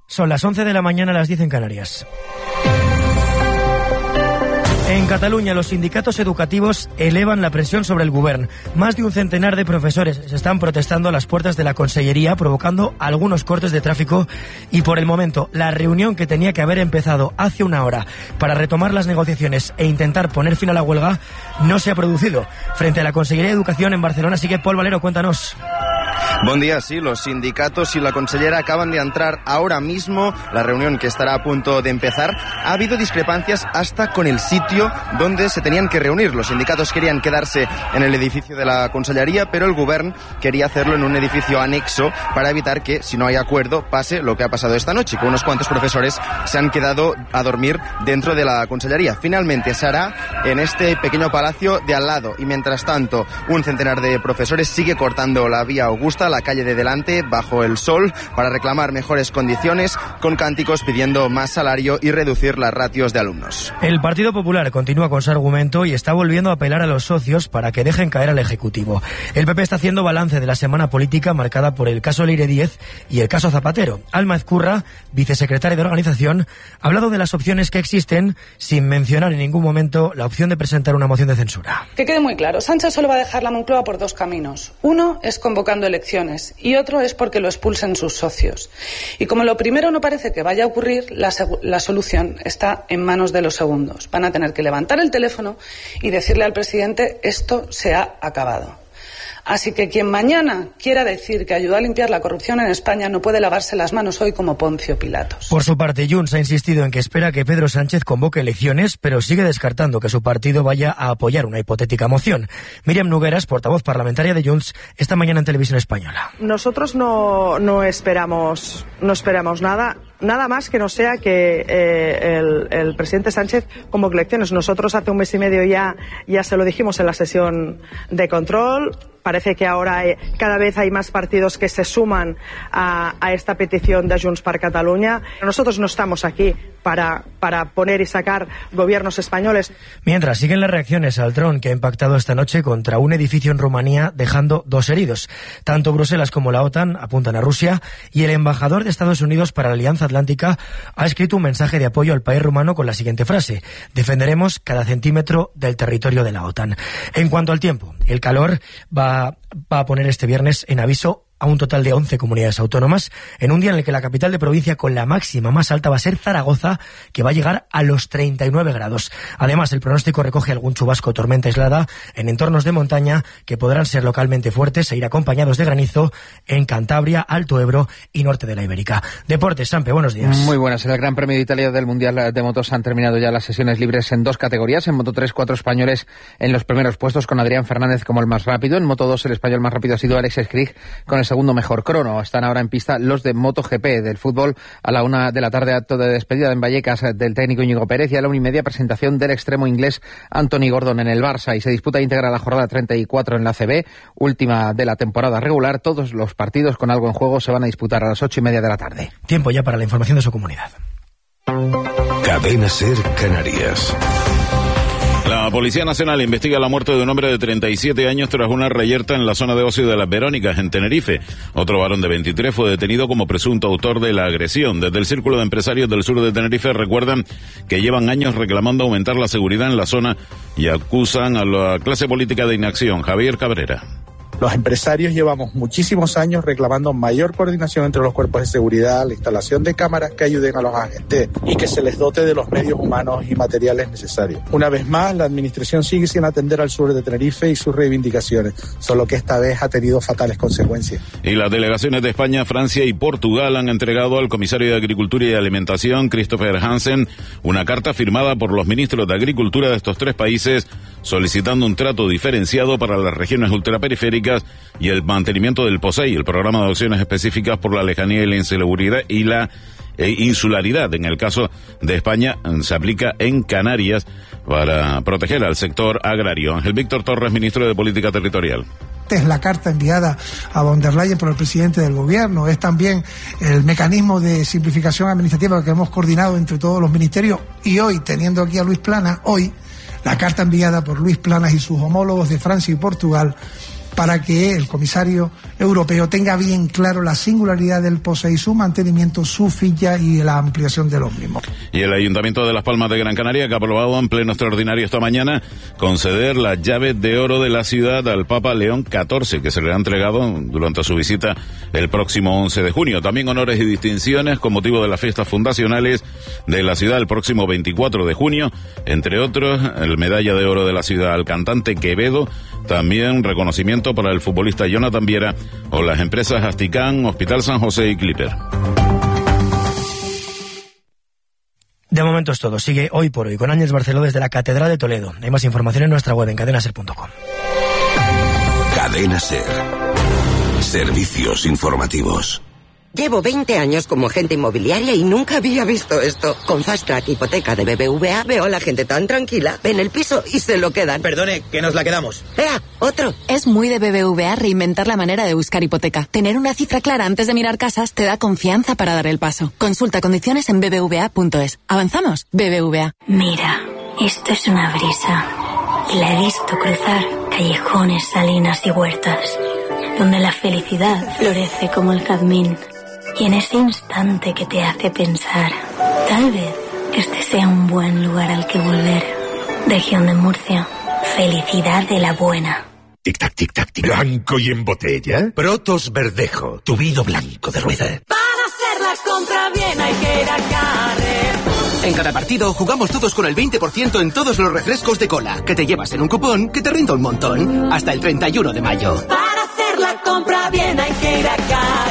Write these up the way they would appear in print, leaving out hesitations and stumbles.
Son las 11 de la mañana, las 10 en Canarias. En Cataluña, los sindicatos educativos elevan la presión sobre el Govern. Más de un centenar de profesores se están protestando a las puertas de la Consellería, provocando algunos cortes de tráfico. Y por el momento, la reunión que tenía que haber empezado hace una hora para retomar las negociaciones e intentar poner fin a la huelga no se ha producido. Frente a la Consellería de Educación en Barcelona sigue Pol Valero, cuéntanos. Buen día, sí, los sindicatos y la consellera acaban de entrar ahora mismo. La reunión, que estará a punto de empezar, ha habido discrepancias hasta con el sitio donde se tenían que reunir. Los sindicatos querían quedarse en el edificio de la consellería, pero el Govern quería hacerlo en un edificio anexo para evitar que, si no hay acuerdo, pase lo que ha pasado esta noche, que unos cuantos profesores se han quedado a dormir dentro de la consellería. Finalmente se hará en este pequeño palacio de al lado, y mientras tanto un centenar de profesores sigue cortando la vía Augusta, la calle de delante, bajo el sol, para reclamar mejores condiciones, con cánticos pidiendo más salario y reducir las ratios de alumnos. El Partido Popular continúa con su argumento y está volviendo a apelar a los socios para que dejen caer al Ejecutivo. El PP está haciendo balance de la semana política marcada por el caso Leire Díez y el caso Zapatero. Alma Ezcurra, vicesecretaria de organización, ha hablado de las opciones que existen, sin mencionar en ningún momento la opción de presentar una moción de censura. Que quede muy claro, Sánchez solo va a dejar la Moncloa por dos caminos. Uno es convocando elecciones y otro es porque lo expulsen sus socios. Y como lo primero no parece que vaya a ocurrir, la solución está en manos de los segundos. Van a tener que levantar el teléfono y decirle al presidente: esto se ha acabado. Así que quien mañana quiera decir que ayudó a limpiar la corrupción en España no puede lavarse las manos hoy como Poncio Pilatos. Por su parte, Junts ha insistido en que espera que Pedro Sánchez convoque elecciones, pero sigue descartando que su partido vaya a apoyar una hipotética moción. Míriam Nogueras, portavoz parlamentaria de Junts, esta mañana en Televisión Española. Nosotros no esperamos nada más que no sea que el presidente Sánchez convoque elecciones. Nosotros hace un mes y medio ya se lo dijimos en la sesión de control. Parece que ahora cada vez hay más partidos que se suman a esta petición de Junts per Catalunya. Nosotros no estamos aquí para poner y sacar gobiernos españoles. Mientras, siguen las reacciones al dron que ha impactado esta noche contra un edificio en Rumanía, dejando 2 heridos. Tanto Bruselas como la OTAN apuntan a Rusia, y el embajador de Estados Unidos para la Alianza Atlántica ha escrito un mensaje de apoyo al país rumano con la siguiente frase: defenderemos cada centímetro del territorio de la OTAN. En cuanto al tiempo, el calor va a poner este viernes en aviso a un total de 11 comunidades autónomas, en un día en el que la capital de provincia con la máxima más alta va a ser Zaragoza, que va a llegar a los 39 grados. Además, el pronóstico recoge algún chubasco o tormenta aislada en entornos de montaña que podrán ser localmente fuertes e ir acompañados de granizo en Cantabria, Alto Ebro y norte de la Ibérica. Deportes, Sampe, buenos días. Muy buenas. En el Gran Premio de Italia del Mundial de Motos han terminado ya las sesiones libres en 2 categorías. En Moto 3, 4 españoles en los primeros puestos, con Adrián Fernández como el más rápido. En Moto 2, el español más rápido ha sido Alex Skrig, con el segundo mejor crono. Están ahora en pista los de MotoGP. Del fútbol, a la 1 de la tarde, acto de despedida en Vallecas del técnico Íñigo Pérez, y a la 1:30 presentación del extremo inglés Anthony Gordon en el Barça, y se disputa íntegra la jornada 34 en la ACB, última de la temporada regular. Todos los partidos con algo en juego se van a disputar a las 8:30 de la tarde. Tiempo ya para la información de su comunidad. Cadena SER Canarias. La Policía Nacional investiga la muerte de un hombre de 37 años tras una reyerta en la zona de ocio de Las Verónicas, en Tenerife. Otro varón de 23 fue detenido como presunto autor de la agresión. Desde el Círculo de Empresarios del Sur de Tenerife recuerdan que llevan años reclamando aumentar la seguridad en la zona y acusan a la clase política de inacción. Javier Cabrera. Los empresarios llevamos muchísimos años reclamando mayor coordinación entre los cuerpos de seguridad, la instalación de cámaras que ayuden a los agentes y que se les dote de los medios humanos y materiales necesarios. Una vez más, la administración sigue sin atender al sur de Tenerife y sus reivindicaciones, solo que esta vez ha tenido fatales consecuencias. Y las delegaciones de España, Francia y Portugal han entregado al comisario de Agricultura y Alimentación, Christopher Hansen, una carta firmada por los ministros de Agricultura de estos 3 países, solicitando un trato diferenciado para las regiones ultraperiféricas y el mantenimiento del POSEI, el programa de acciones específicas por la lejanía y la inseguridad y la insularidad. En el caso de España, se aplica en Canarias para proteger al sector agrario. Ángel Víctor Torres, ministro de Política Territorial. Es la carta enviada a von der Leyen por el presidente del gobierno, es también el mecanismo de simplificación administrativa que hemos coordinado entre todos los ministerios, y hoy, teniendo aquí a Luis Planas, hoy la carta enviada por Luis Planas y sus homólogos de Francia y Portugal para que el comisario europeo tenga bien claro la singularidad del POSEI, su mantenimiento, su ficha y la ampliación de los mismos. Y el Ayuntamiento de Las Palmas de Gran Canaria, que ha aprobado en pleno extraordinario esta mañana conceder la llave de oro de la ciudad al Papa León XIV, que se le ha entregado durante su visita el próximo 11 de junio. También honores y distinciones con motivo de las fiestas fundacionales de la ciudad el próximo 24 de junio, entre otros, el medalla de oro de la ciudad al cantante Quevedo, también reconocimiento para el futbolista Jonathan Viera o las empresas Asticán, Hospital San José y Clipper. De momento es todo. Sigue Hoy por Hoy con Ángeles Barceló desde la Catedral de Toledo. Hay más información en nuestra web en cadenaser.com. Cadena Ser. Servicios informativos. Llevo 20 años como agente inmobiliaria y nunca había visto esto. Con Fast Track Hipoteca de BBVA veo a la gente tan tranquila, ven el piso y se lo quedan. Perdone, que nos la quedamos. ¡Ea! ¡Otro! Es muy de BBVA reinventar la manera de buscar hipoteca. Tener una cifra clara antes de mirar casas te da confianza para dar el paso. Consulta condiciones en bbva.es. ¿Avanzamos? BBVA. Mira, esto es una brisa. Y la he visto cruzar callejones, salinas y huertas, donde la felicidad florece como el jazmín. Y en ese instante que te hace pensar, tal vez este sea un buen lugar al que volver. Región de Murcia, felicidad de la buena. Tic-tac, tic-tac, tic. ¿Blanco y en botella? Protos Verdejo, tu vino blanco de rueda. Para hacer la compra bien hay que ir a Carrefour. En cada partido jugamos todos con el 20% en todos los refrescos de cola, que te llevas en un cupón que te rinde un montón. Hasta el 31 de mayo. Para hacer la compra bien hay que ir a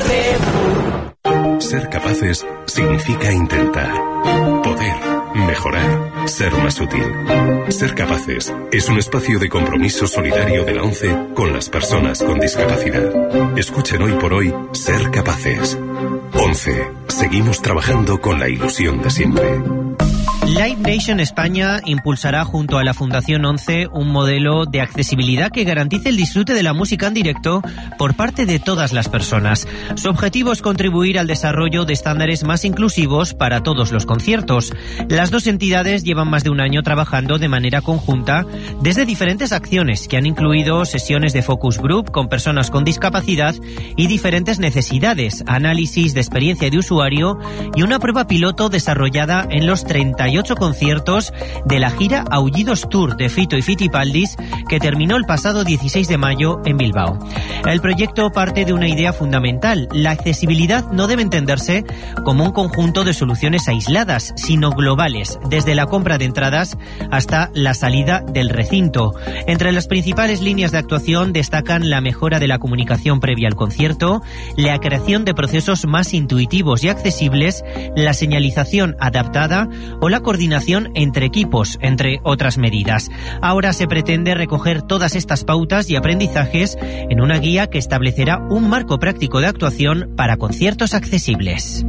Carrefour. Ser capaces significa intentar, poder, mejorar, ser más útil. Ser capaces es un espacio de compromiso solidario de la ONCE con las personas con discapacidad. Escuchen Hoy por Hoy Ser Capaces. ONCE. Seguimos trabajando con la ilusión de siempre. Live Nation España impulsará junto a la Fundación ONCE un modelo de accesibilidad que garantice el disfrute de la música en directo por parte de todas las personas. Su objetivo es contribuir al desarrollo de estándares más inclusivos para todos los conciertos. Las dos entidades llevan más de un año trabajando de manera conjunta desde diferentes acciones que han incluido sesiones de focus group con personas con discapacidad y diferentes necesidades, análisis de experiencia de usuario y una prueba piloto desarrollada en los 38 conciertos de la gira Aullidos Tour de Fito y Fitipaldis, que terminó el pasado 16 de mayo en Bilbao. El proyecto parte de una idea fundamental. La accesibilidad no debe entenderse como un conjunto de soluciones aisladas, sino globales, desde la compra de entradas hasta la salida del recinto. Entre las principales líneas de actuación destacan la mejora de la comunicación previa al concierto, la creación de procesos más intuitivos y accesibles, la señalización adaptada o la coordinación entre equipos, entre otras medidas. Ahora se pretende recoger todas estas pautas y aprendizajes en una guía que establecerá un marco práctico de actuación para conciertos accesibles.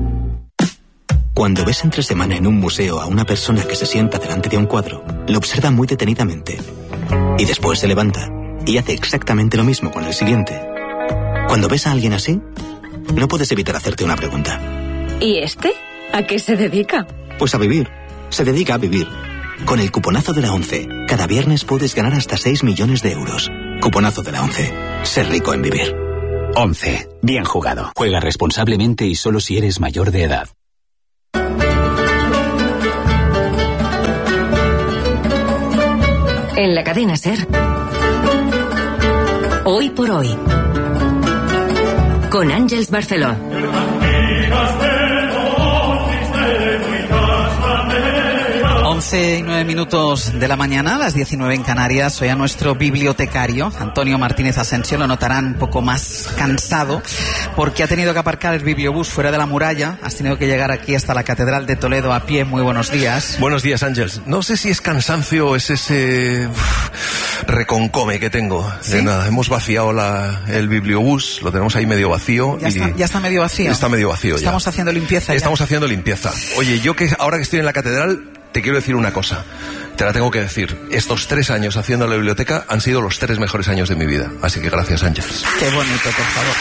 Cuando ves entre semana en un museo a una persona que se sienta delante de un cuadro, lo observa muy detenidamente y después se levanta y hace exactamente lo mismo con el siguiente. Cuando ves a alguien así, no puedes evitar hacerte una pregunta. ¿Y este? ¿A qué se dedica? Pues a vivir. Se dedica a vivir. Con el cuponazo de la ONCE, cada viernes puedes ganar hasta 6 millones de euros. Cuponazo de la ONCE. Ser rico en vivir. ONCE. Bien jugado. Juega responsablemente y solo si eres mayor de edad. En la cadena SER. Hoy por Hoy. Con Ángeles Barceló. 11 y 9 minutos de la mañana, las 19 en Canarias. Hoy a nuestro bibliotecario, Antonio Martínez Asensio, lo notarán un poco más cansado porque ha tenido que aparcar el bibliobús fuera de la muralla. Has tenido que llegar aquí hasta la Catedral de Toledo a pie. Muy buenos días. Buenos días, Ángeles. No sé si es cansancio o es ese reconcome que tengo. ¿Sí? De nada, hemos vaciado el bibliobús, lo tenemos ahí medio vacío. Ya está medio vacío. Está medio vacío. Estamos haciendo limpieza. Estamos haciendo limpieza. Oye, yo que ahora que estoy en la catedral, te quiero decir una cosa. Te la tengo que decir. Estos 3 años haciendo la biblioteca han sido los 3 mejores años de mi vida. Así que gracias, Ángeles. Qué bonito, por favor.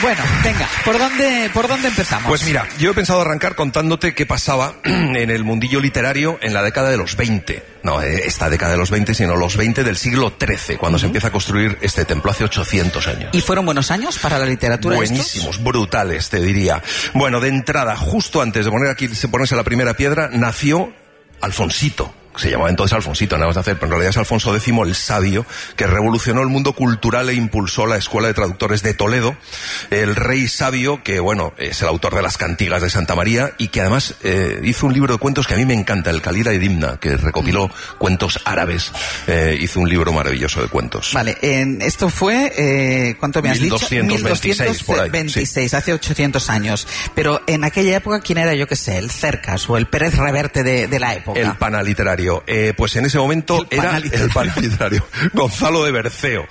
Bueno, venga, ¿por dónde empezamos? Pues mira, yo he pensado arrancar contándote qué pasaba en el mundillo literario en la década de los 20. No, esta década de los 20, sino los 20 del siglo XIII, cuando se empieza a construir este templo hace 800 años. ¿Y fueron buenos años para la literatura? Buenísimos, brutales, te diría. Bueno, de entrada, justo antes de ponerse la primera piedra, nació Alfonsito. Se llamaba entonces Alfonsito, nada más de hacer, pero en realidad es Alfonso X el Sabio, que revolucionó el mundo cultural e impulsó la Escuela de Traductores de Toledo. El rey sabio, que bueno, es el autor de las Cantigas de Santa María y que además hizo un libro de cuentos que a mí me encanta, el Calira y Dimna, que recopiló cuentos árabes. Hizo un libro maravilloso de cuentos. Vale, esto fue, ¿cuánto me has dicho? 1226, por ahí. 26, sí. Hace 800 años. Pero en aquella época, ¿quién era, yo qué sé, el Cercas o el Pérez Reverte de la época? El panaliterario. Pues en ese momento era el panaliterario Gonzalo de Berceo,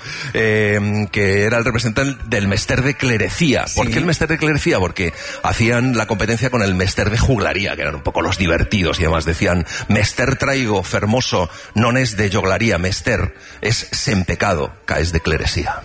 que era el representante del Mester de Clerecía. ¿Por qué el Mester de Clerecía? Porque hacían la competencia con el Mester de Juglaría, que eran un poco los divertidos, y además decían: Mester traigo, fermoso, non es de joglaría, Mester es sen pecado, caes de clerecía.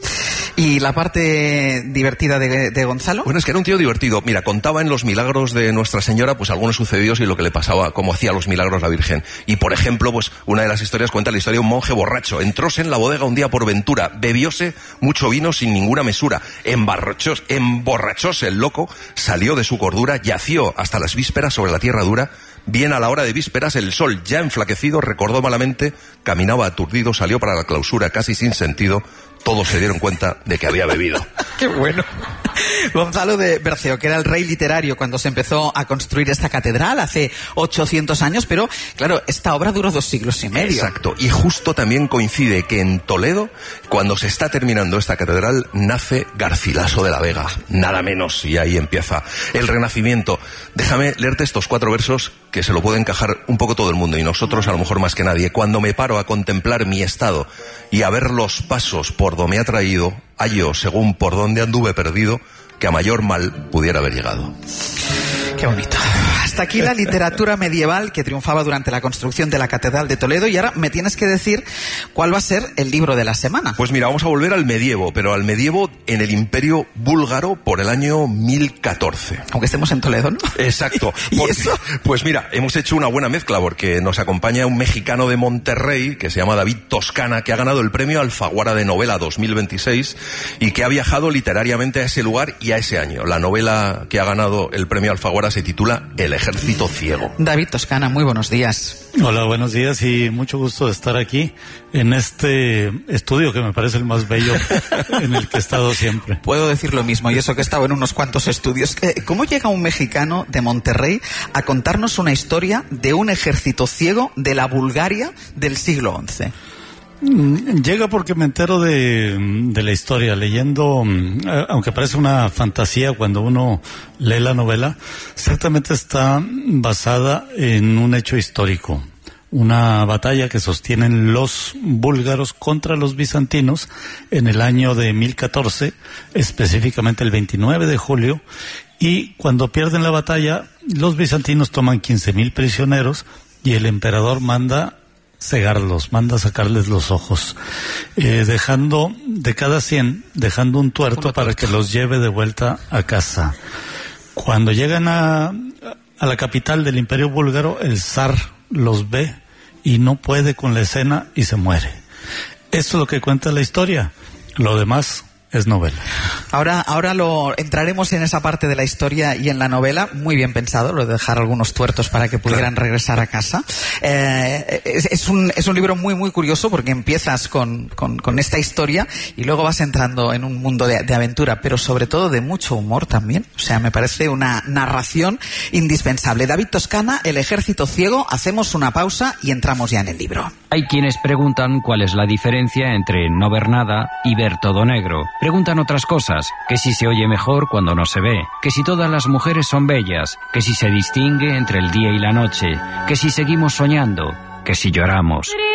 ¿Y la parte divertida de Gonzalo? Bueno, es que era un tío divertido. Mira, contaba en los milagros de Nuestra Señora, pues algunos sucedidos y lo que le pasaba, cómo hacía los milagros la Virgen. Y, por ejemplo, pues una de las historias cuenta la historia de un monje borracho. Entróse en la bodega un día por ventura, bebióse mucho vino sin ninguna mesura, emborrachóse el loco, salió de su cordura, yació hasta las vísperas sobre la tierra dura. Bien a la hora de vísperas, el sol, ya enflaquecido, recordó malamente, caminaba aturdido, salió para la clausura casi sin sentido. Todos se dieron cuenta de que había bebido. ¡Qué bueno! Gonzalo de Berceo, que era el rey literario cuando se empezó a construir esta catedral hace 800 años, pero claro, esta obra duró 2 siglos y medio. Exacto, y justo también coincide que en Toledo, cuando se está terminando esta catedral, nace Garcilaso de la Vega, nada menos, y ahí empieza el Renacimiento. Déjame leerte estos 4 versos que se lo puede encajar un poco todo el mundo, y nosotros a lo mejor más que nadie. Cuando me paro a contemplar mi estado y a ver los pasos por donde me ha traído, hallo, según por donde anduve perdido, que a mayor mal pudiera haber llegado. Qué bonito. Hasta aquí la literatura medieval que triunfaba durante la construcción de la Catedral de Toledo, y ahora me tienes que decir cuál va a ser el libro de la semana. Pues mira, vamos a volver al medievo, pero al medievo en el Imperio Búlgaro por el año 1014. Aunque estemos en Toledo, ¿no? Exacto. ¿Y eso? Pues mira, hemos hecho una buena mezcla porque nos acompaña un mexicano de Monterrey que se llama David Toscana, que ha ganado el premio Alfaguara de Novela 2026 y que ha viajado literariamente a ese lugar y a ese año. La novela que ha ganado el premio Alfaguara se titula El Ejército Ciego. David Toscana, muy buenos días. Hola, buenos días y mucho gusto de estar aquí en este estudio que me parece el más bello en el que he estado siempre. Puedo decir lo mismo, y eso que he estado en unos cuantos estudios. ¿Cómo llega un mexicano de Monterrey a contarnos una historia de un ejército ciego de la Bulgaria del siglo XI? Llega porque me entero de la historia, leyendo, aunque parece una fantasía cuando uno lee la novela, ciertamente está basada en un hecho histórico. Una batalla que sostienen los búlgaros contra los bizantinos en el año de 1014, específicamente el 29 de julio, y cuando pierden la batalla, los bizantinos toman 15,000 prisioneros y el emperador manda cegarlos, manda sacarles los ojos, dejando de cada 100, dejando un tuerto para que los lleve de vuelta a casa. Cuando llegan a la capital del Imperio Búlgaro, el zar los ve y no puede con la escena y se muere. Esto es lo que cuenta la historia. Lo demás es novela. Ahora entraremos en esa parte de la historia y en la novela. Muy bien pensado, lo de dejar algunos tuertos para que pudieran regresar a casa. Es un libro muy, muy curioso porque empiezas con esta historia y luego vas entrando en un mundo de aventura, pero sobre todo de mucho humor también. O sea, me parece una narración indispensable. David Toscana, El Ejército Ciego. Hacemos una pausa y entramos ya en el libro. Hay quienes preguntan cuál es la diferencia entre no ver nada y ver todo negro. Preguntan otras cosas, que si se oye mejor cuando no se ve, que si todas las mujeres son bellas, que si se distingue entre el día y la noche, que si seguimos soñando, que si lloramos.